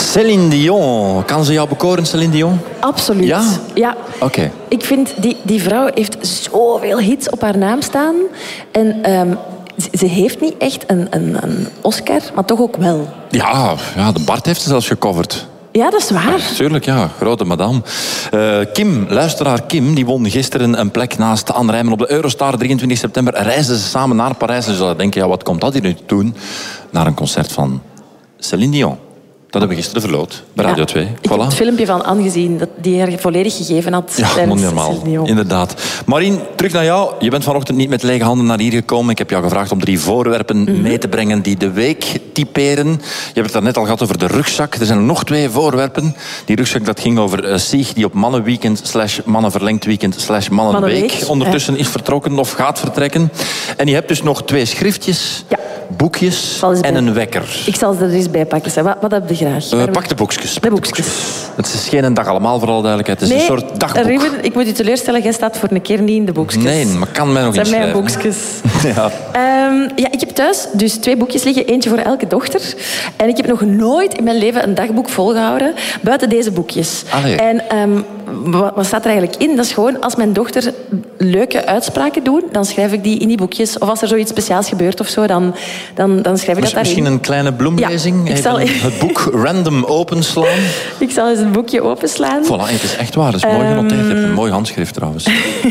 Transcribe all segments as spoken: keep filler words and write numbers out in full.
Céline Dion. Kan ze jou bekoren, Céline Dion? Absoluut. Ja? Ja. Oké. Okay. Ik vind, die, die vrouw heeft zoveel hits op haar naam staan. En um, ze, ze heeft niet echt een, een, een Oscar, maar toch ook wel. Ja, ja, de Bart heeft ze zelfs gecoverd. Ja, dat is waar. Ja, tuurlijk, ja. Grote madame. Uh, Kim, luisteraar Kim, die won gisteren een plek naast Anne Rijmen op de Eurostar. drieëntwintig september reizen ze samen naar Parijs. En ze zouden denken, ja, wat komt dat hier nu doen? Naar een concert van Céline Dion. Dat hebben we gisteren verloot bij Radio ja, twee. Ik voilà. heb het filmpje van Anne gezien, dat die haar volledig gegeven had. Ja, niet normaal. Inderdaad. Marien, terug naar jou. Je bent vanochtend niet met lege handen naar hier gekomen. Ik heb jou gevraagd om drie voorwerpen mm-hmm. mee te brengen die de week typeren. Je hebt het daarnet al gehad over de rugzak. Er zijn nog twee voorwerpen. Die rugzak, dat ging over uh, Sieg, die op mannenweekend slash mannenverlengd weekend slash mannenweek Mannenweek, ondertussen ja. is vertrokken of gaat vertrekken. En je hebt dus nog twee schriftjes, ja. boekjes en bij... een wekker. Ik zal ze er eens bij pakken. Wat, wat heb je graag? Uh, pak de boekjes. De boekjes. Het is geen dag allemaal, voor alle duidelijkheid. Het is nee, een soort dagboek. Ruben, ik moet je teleurstellen, jij staat voor een keer niet in de boekjes. Nee, maar kan mij nog inschrijven. inschrijven. Dat zijn mijn boekjes. ja. Um, ja, ik heb thuis dus twee boekjes liggen. Eentje voor elke dochter. En ik heb nog nooit in mijn leven een dagboek volgehouden. Buiten deze boekjes. Allee. En um, wat, wat staat er eigenlijk in? Dat is gewoon, als mijn dochter leuke uitspraken doet, dan schrijf ik die in die boekjes. Of als er zoiets speciaals gebeurt of zo, dan, dan, dan schrijf ik Miss, dat daarin. Misschien een kleine bloemlezing? Ja, ik zal... Het boek random openslaan? Ik zal eens een boekje openslaan. Voilà, het is echt waar. Het is mooi genoteerd. Je hebt een mooi handschrift trouwens.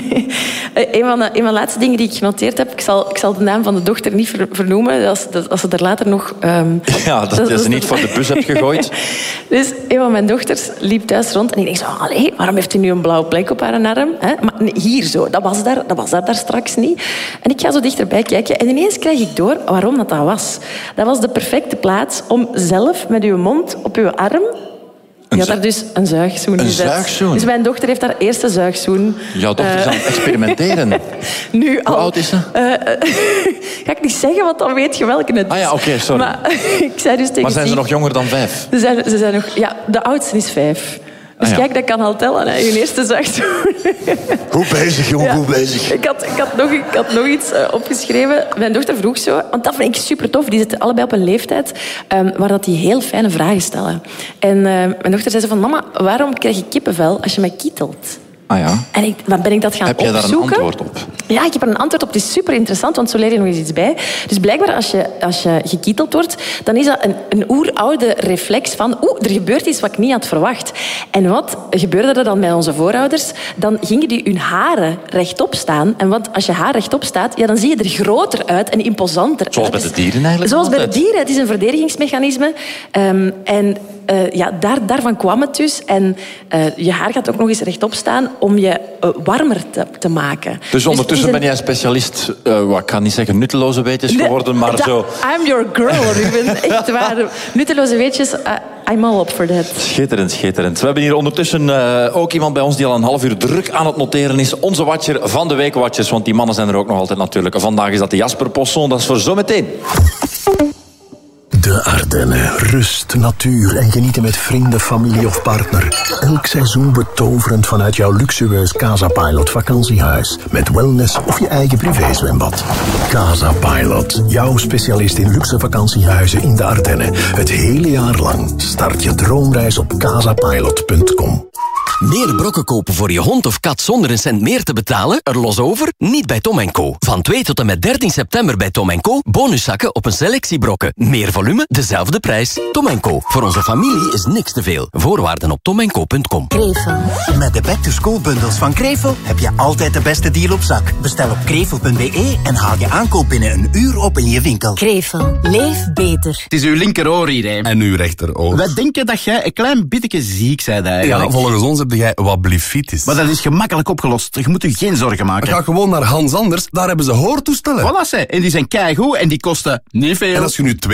een, van de, een van de laatste dingen die ik genoteerd heb, ik zal, ik zal de naam van de dochter niet ver, vernoemen, als, als ze er later nog... Um, ja, dat, dat je ze niet voor de bus hebt gegooid. Dus een van mijn dochters liep thuis rond en ik denk zo, allee, waarom heeft hij nu een blauwe plek op haar arm? Hè? Maar nee, hier zo, dat was, daar, dat was daar, daar straks niet. En ik ga zo dichterbij kijken en ineens krijg ik door waarom dat, dat was. Dat was de perfecte plaats om zelf met uw mond op uw arm... Je had daar dus een zuigzoen een gezet. Zuigzoen. Dus mijn dochter heeft haar eerste zuigzoen. Jouw dochter is uh, aan het experimenteren. Nu Hoe al. oud is ze? Uh, uh, ga ik niet zeggen, want dan weet je welke het is. Ah ja, oké, okay, sorry. Maar, ik zei dus tegen maar zijn ze Sieg, nog jonger dan vijf? Ze zijn, ze zijn nog... Ja, de oudste is vijf. Dus ah, ja. kijk, dat kan al tellen. Hè. Je eerste zuigzoen. Goed bezig, jongen, ja. goed bezig. Ik had, ik had, nog, ik had nog iets uh, opgeschreven. Mijn dochter vroeg zo, want dat vind ik super tof. Die zitten allebei op een leeftijd um, waar dat die heel fijne vragen stellen. En uh, mijn dochter zei zo van, mama, waarom krijg je kippenvel als je mij kietelt? Ah ja. En ik, dan ben ik dat gaan heb jij opzoeken. Heb je daar een antwoord op? Ja, ik heb er een antwoord op. Het is super interessant, want zo leer je nog eens iets bij. Dus blijkbaar, als je, als je gekieteld wordt, dan is dat een, een oeroude reflex van oeh, er gebeurt iets wat ik niet had verwacht. En wat gebeurde er dan bij onze voorouders? Dan gingen die hun haren rechtop staan. En want als je haar rechtop staat, ja, dan zie je er groter uit en imposanter Zoals uit. bij de dieren eigenlijk? Zoals altijd. bij de dieren. Het is een verdedigingsmechanisme. Um, en uh, ja, daar, daarvan kwam het dus. En uh, je haar gaat ook nog eens rechtop staan om je uh, warmer te, te maken. Dus ondertussen dus een... ben jij specialist, uh, wat, ik ga niet zeggen nutteloze weetjes geworden, maar da, zo... I'm your girl, Ruben. Echt waar. Nutteloze weetjes, uh, I'm all up for that. Schitterend, schitterend. We hebben hier ondertussen uh, ook iemand bij ons die al een half uur druk aan het noteren is. Onze watcher van de week watchers, want die mannen zijn er ook nog altijd natuurlijk. Vandaag is dat de Jasper Posson, dat is voor zometeen. De Ardennen. Rust, natuur en genieten met vrienden, familie of partner. Elk seizoen betoverend vanuit jouw luxueus Casa Pilot vakantiehuis. Met wellness of je eigen privézwembad. Casa Pilot. Jouw specialist in luxe vakantiehuizen in de Ardennen. Het hele jaar lang. Start je droomreis op casapilot punt com. Meer brokken kopen voor je hond of kat zonder een cent meer te betalen? Er los over? Niet bij Tom en Co. Van twee tot en met dertien september bij Tom en Co. Bonuszakken op een selectie brokken. Meer volume, dezelfde prijs. Tom en Co. Voor onze familie is niks te veel. Voorwaarden op tom en co punt com. Krevel. Met de back-to-school bundles van Krevel heb je altijd de beste deal op zak. Bestel op krevel punt be en haal je aankoop binnen een uur op in je winkel. Krevel. Leef beter. Het is uw linkeroor hier, hè. En uw rechteroor. Wij denken dat jij een klein beetje ziek bent eigenlijk. Ja, volgens ons heb jij wat blifitis. Maar dat is gemakkelijk opgelost. Je moet je geen zorgen maken. Ga gewoon naar Hans Anders, daar hebben ze hoortoestellen. Voilà, ze. En die zijn keigoed en die kosten niet veel. En als je nu twee